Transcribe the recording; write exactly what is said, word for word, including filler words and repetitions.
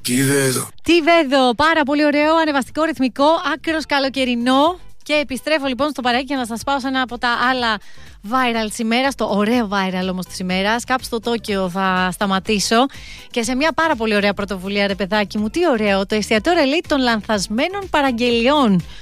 Τι βέδο. Τι βέδο, πάρα πολύ ωραίο, ανεβαστικό, ρυθμικό, άκρος καλοκαιρινό. Και επιστρέφω λοιπόν στο παρέκι για να σας πάω σε ένα από τα άλλα viral της ημέρας, το ωραίο viral όμως της ημέρας. Κάπου στο Τόκιο θα σταματήσω και σε μια πάρα πολύ ωραία πρωτοβουλία, ρε παιδάκι μου. Τι ωραίο, το εστιατόριο Elite των λανθασμένων παραγγελιών.